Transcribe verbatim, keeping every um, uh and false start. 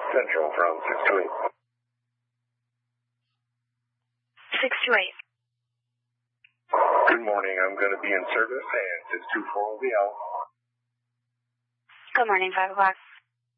Central from six two eight. six two eight. Good morning. I'm going to be in service, and six two four will be out. Good morning, five o'clock.